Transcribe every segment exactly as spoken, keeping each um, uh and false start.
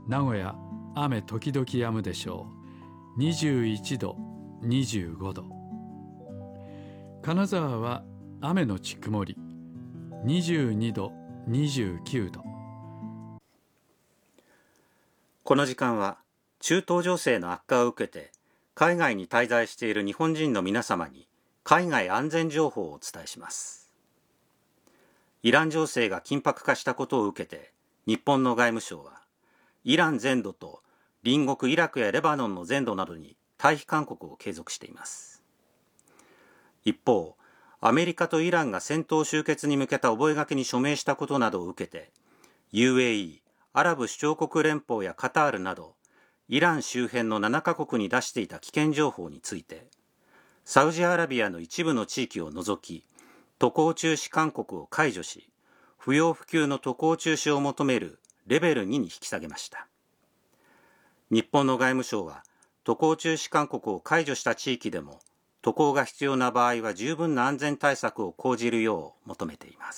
名古屋雨時々止むでしょう。にじゅういちど、にじゅうごど。金沢は雨のち曇り、にじゅうにど、にじゅうきゅうど。 この時間は中東情勢の悪化を受けて海外に滞在している日本人の皆様に海外安全情報をお伝えします。イラン情勢が緊迫化したことを受けて日本の外務省はイラン全土と隣国イラクやレバノンの全土などに退避勧告を継続しています。一方、アメリカとイランが戦闘終結に向けた覚書に署名したことなどを受けて ユーエーイー、アラブ首長国連邦やカタールなどイラン周辺のななカ国に出していた危険情報についてサウジアラビアの一部の地域を除き渡航中止勧告を解除し、不要不急の渡航中止を求めるレベルにに引き下げました。日本の外務省は渡航中止勧告を解除した地域でも渡航が必要な場合は十分な安全対策を講じるよう求めています。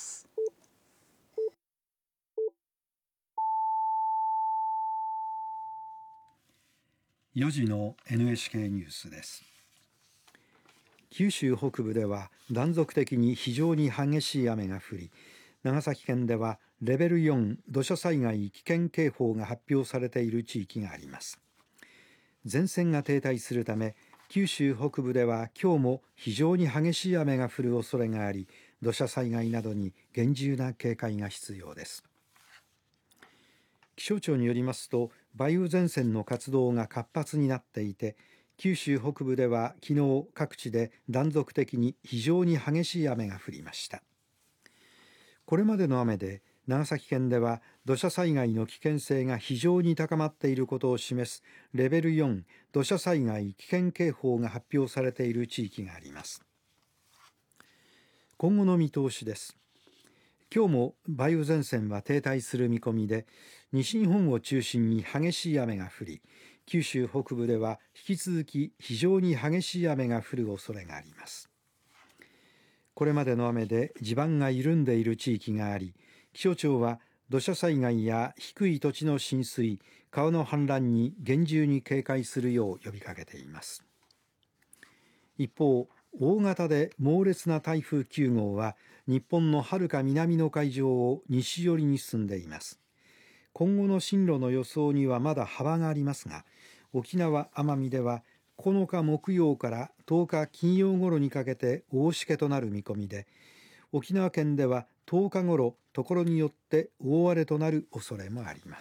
よじの エヌエイチケー ニュースです。九州北部では断続的に非常に激しい雨が降り、長崎県ではレベルよん土砂災害危険警報が発表されている地域があります。前線が停滞するため九州北部では今日も非常に激しい雨が降る恐れがあり、土砂災害などに厳重な警戒が必要です。気象庁によりますと、梅雨前線の活動が活発になっていて、九州北部では昨日各地で断続的に非常に激しい雨が降りました。これまでの雨で長崎県では土砂災害の危険性が非常に高まっていることを示すレベルよん土砂災害危険警報が発表されている地域があります。今後の見通しです。今日も梅雨前線は停滞する見込みで、西日本を中心に激しい雨が降り、九州北部では引き続き非常に激しい雨が降る恐れがあります。これまでの雨で地盤が緩んでいる地域があり、気象庁は土砂災害や低い土地の浸水、川の氾濫に厳重に警戒するよう呼びかけています。一方、大型で猛烈な台風きゅうごうは日本のはるか南の海上を西寄りに進んでいます。今後の進路の予想にはまだ幅がありますが、沖縄・奄美ではこのか木曜からとおか金曜頃にかけて大しけとなる見込みで、沖縄県ではとおか頃ところによって大荒れとなる恐れもあります。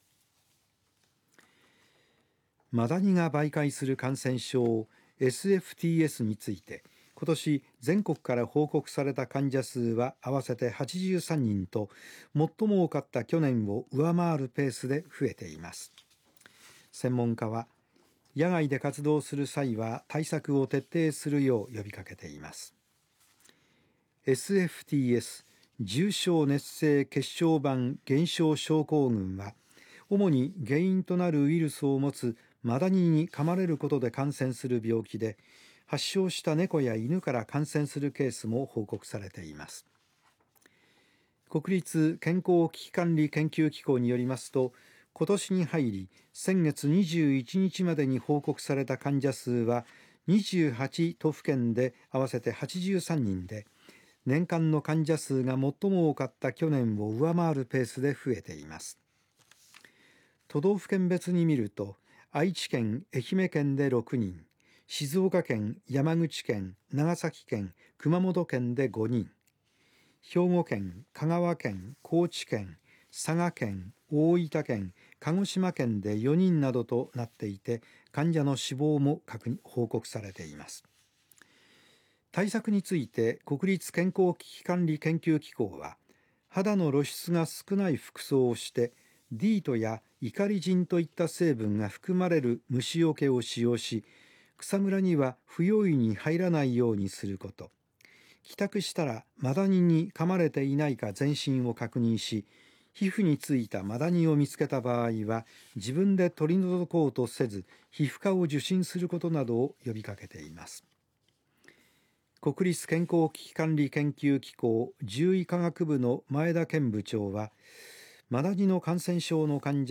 マダニが媒介する感染症 エスエフティーエス について、今年全国から報告された患者数は合わせてはちじゅうさんにんと、最も多かった去年を上回るペースで増えています。専門家は野外で活動する際は対策を徹底するよう呼びかけています。 エスエフティーエス 重症熱性血小板減少症候群は、主に原因となるウイルスを持つマダニに噛まれることで感染する病気で、発症した猫や犬から感染するケースも報告されています。国立健康危機管理研究機構によりますと、今年に入り先月にじゅういちにちまでに報告された患者数はにじゅうはちとふけんで合わせてはちじゅうさんにんで、年間の患者数が最も多かった去年を上回るペースで増えています。都道府県別に見ると、愛知県、愛媛県でろくにん、静岡県、山口県、長崎県、熊本県でごにん、兵庫県、香川県、高知県、佐賀県、大分県、鹿児島県でよにんなどとなっていて、患者の死亡も確認報告されています。対策について国立健康危機管理研究機構は、肌の露出が少ない服装をしてディートやイカリジンといった成分が含まれる虫除けを使用し、草むらには不用意に入らないようにすること、帰宅したらマダニに噛まれていないか全身を確認し、皮膚についたマダニを見つけた場合は自分で取り除こうとせず、皮膚科を受診することなどを呼びかけています。国立健康危機管理研究機構獣医科学部の前田健部長は、マダニの感染症の患者